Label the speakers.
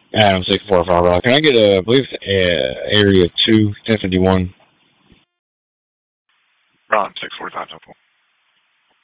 Speaker 1: Adam 645. Can I get I believe area 2, 1051?
Speaker 2: Ron 645 Temple.